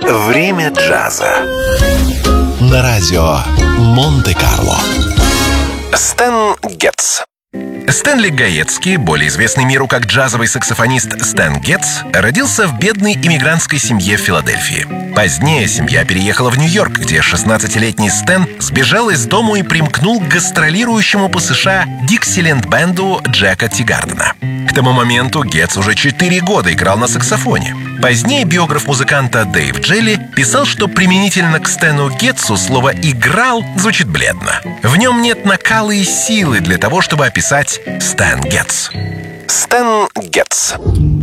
Время джаза. На радио Монте-Карло. Стэн Гетц. Стэнли Гаецкий, более известный миру как джазовый саксофонист Стэн Гетц, родился в бедной иммигрантской семье в Филадельфии. Позднее семья переехала в Нью-Йорк, где 16-летний Стэн сбежал из дому и примкнул к гастролирующему по США Диксиленд-бенду Джека Тигардена. К тому моменту Гетц уже 4 года играл на саксофоне. Позднее биограф музыканта Дэйв Джелли писал, что применительно к Стэну Гетцу слово «играл» звучит бледно. В нем нет накала и силы для того, чтобы описать Стэн Гетц. Стэн Гетц.